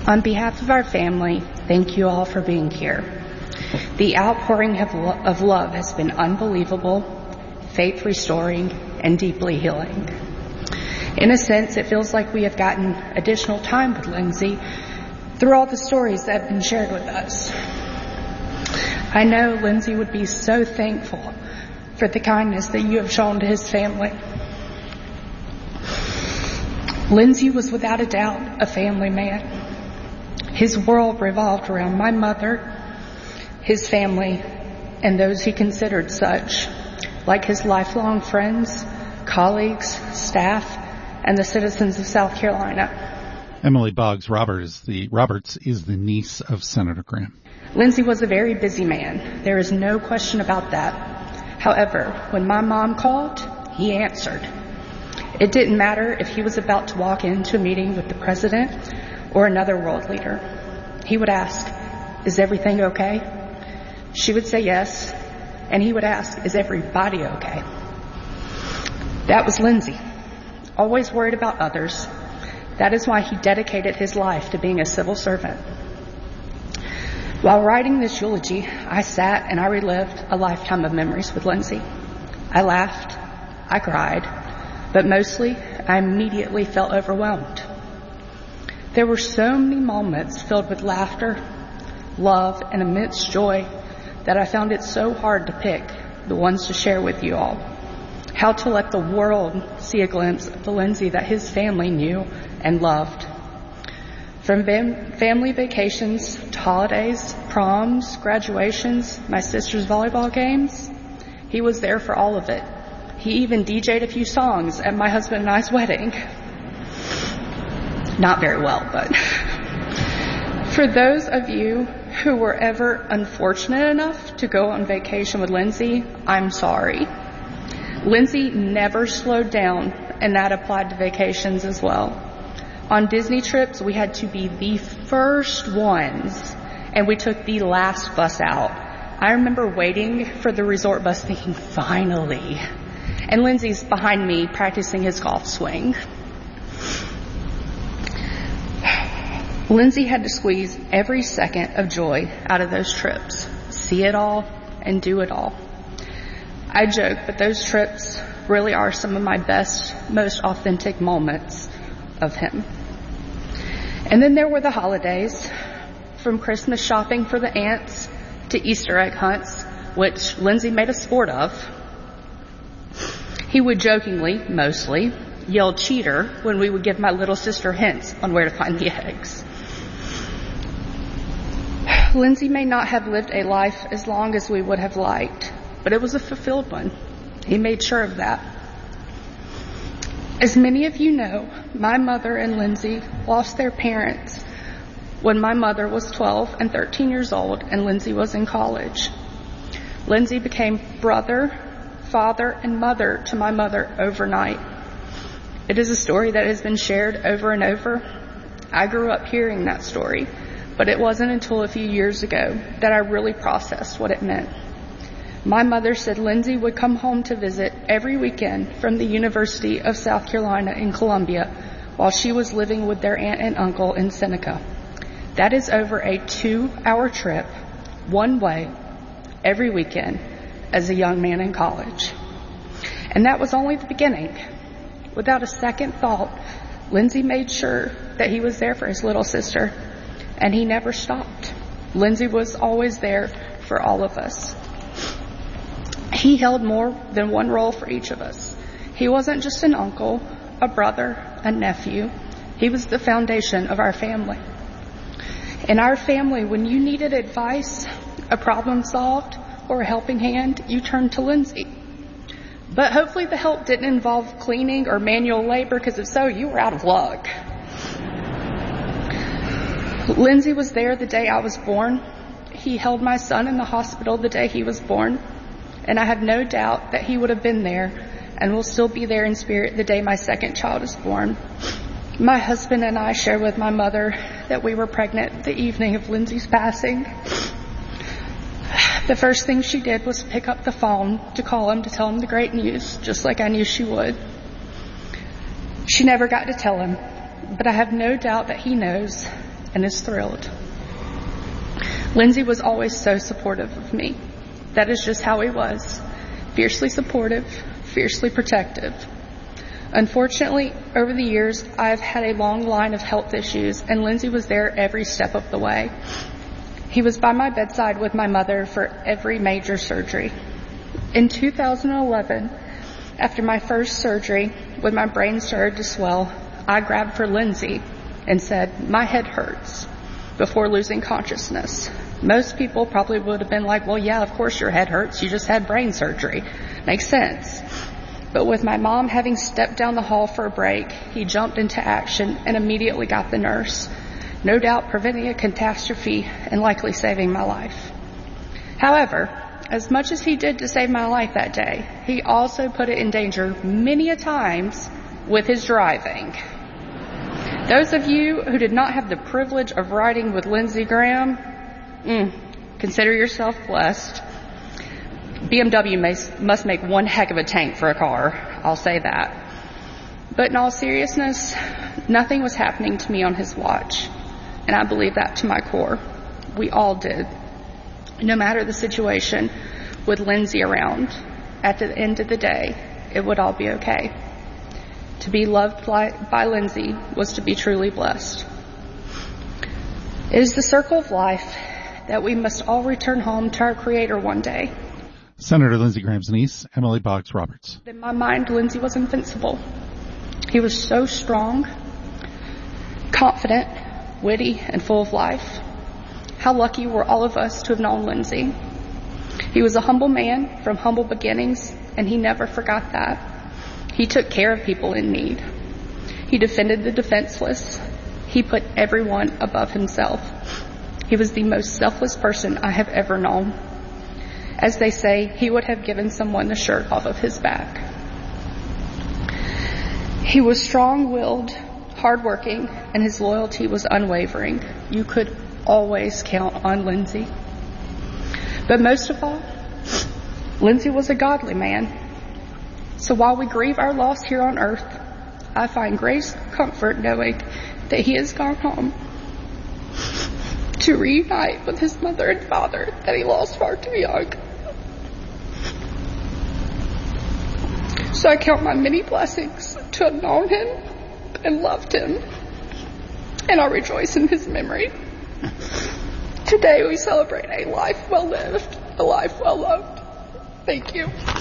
On behalf of our family, thank you all for being here. The outpouring of love has been unbelievable, faith-restoring, and deeply healing. In a sense, it feels like we have gotten additional time with Lindsay through all the stories that have been shared with us. I know Lindsay would be so thankful for the kindness that you have shown to his family. Lindsay was without a doubt a family man. His world revolved around my mother, his family, and those he considered such, like his lifelong friends, colleagues, staff, and the citizens of South Carolina. Emily Boggs Roberts is the niece of Senator Graham. Lindsay was a very busy man. There is no question about that. However, when my mom called, he answered. It didn't matter if he was about to walk into a meeting with the president or another world leader. He would ask, "Is everything okay?" She would say yes, and he would ask, "Is everybody okay?" That was Lindsay, always worried about others. That is why he dedicated his life to being a civil servant. While writing this eulogy, I sat and I relived a lifetime of memories with Lindsay. I laughed, I cried, but mostly I immediately felt overwhelmed. There were so many moments filled with laughter, love, and immense joy that I found it so hard to pick the ones to share with you all. How to let the world see a glimpse of the Lindsay that his family knew and loved. From family vacations to holidays, proms, graduations, my sister's volleyball games, he was there for all of it. He even DJ'd a few songs at my husband and I's wedding. Not very well, but for those of you who were ever unfortunate enough to go on vacation with Lindsay, I'm sorry. Lindsay never slowed down, and that applied to vacations as well. On Disney trips, we had to be the first ones, and we took the last bus out. I remember waiting for the resort bus thinking, finally. And Lindsay's behind me practicing his golf swing. Lindsay had to squeeze every second of joy out of those trips, see it all and do it all. I joke, but those trips really are some of my best, most authentic moments of him. And then there were the holidays, from Christmas shopping for the aunts to Easter egg hunts, which Lindsay made a sport of. He would jokingly, mostly, yell cheater when we would give my little sister hints on where to find the eggs. Lindsay may not have lived a life as long as we would have liked, but it was a fulfilled one. He made sure of that. As many of you know, my mother and Lindsay lost their parents when my mother was 12 and 13 years old and Lindsay was in college. Lindsay became brother, father, and mother to my mother overnight. It is a story that has been shared over and over. I grew up hearing that story, but it wasn't until a few years ago that I really processed what it meant. My mother said Lindsay would come home to visit every weekend from the University of South Carolina in Columbia while she was living with their aunt and uncle in Seneca. That is over a 2-hour trip, one way, every weekend as a young man in college. And that was only the beginning. Without a second thought, Lindsay made sure that he was there for his little sister, and he never stopped. Lindsay was always there for all of us. He held more than one role for each of us. He wasn't just an uncle, a brother, a nephew. He was the foundation of our family. In our family, when you needed advice, a problem solved, or a helping hand, you turned to Lindsay. But hopefully the help didn't involve cleaning or manual labor, because if so, you were out of luck. Lindsay was there the day I was born. He held my son in the hospital the day he was born. And I have no doubt that he would have been there and will still be there in spirit the day my second child is born. My husband and I shared with my mother that we were pregnant the evening of Lindsay's passing. The first thing she did was pick up the phone to call him to tell him the great news, just like I knew she would. She never got to tell him, but I have no doubt that he knows, and is thrilled. Lindsay was always so supportive of me. That is just how he was. Fiercely supportive, fiercely protective. Unfortunately, over the years, I've had a long line of health issues, and Lindsay was there every step of the way. He was by my bedside with my mother for every major surgery. In 2011, after my first surgery, when my brain started to swell, I grabbed for Lindsay and said, "My head hurts," before losing consciousness. Most people probably would have been like, "Well, yeah, of course your head hurts. You just had brain surgery. Makes sense." But with my mom having stepped down the hall for a break, he jumped into action and immediately got the nurse, no doubt preventing a catastrophe and likely saving my life. However, as much as he did to save my life that day, he also put it in danger many a times with his driving. Those of you who did not have the privilege of riding with Lindsey Graham, consider yourself blessed. BMW must make one heck of a tank for a car, I'll say that. But in all seriousness, nothing was happening to me on his watch, and I believe that to my core. We all did. No matter the situation, with Lindsay around, at the end of the day, it would all be okay. To be loved by Lindsay was to be truly blessed. It is the circle of life that we must all return home to our Creator one day. Senator Lindsey Graham's niece, Emily Boggs Roberts. In my mind, Lindsay was invincible. He was so strong, confident, witty, and full of life. How lucky were all of us to have known Lindsay. He was a humble man from humble beginnings, and he never forgot that. He took care of people in need. He defended the defenseless. He put everyone above himself. He was the most selfless person I have ever known. As they say, he would have given someone the shirt off of his back. He was strong-willed, hardworking, and his loyalty was unwavering. You could always count on Lindsay. But most of all, Lindsay was a godly man. So while we grieve our loss here on earth, I find grace and comfort knowing that he has gone home to reunite with his mother and father that he lost far too young. So I count my many blessings to have known him and loved him, and I rejoice in his memory. Today we celebrate a life well lived, a life well loved. Thank you.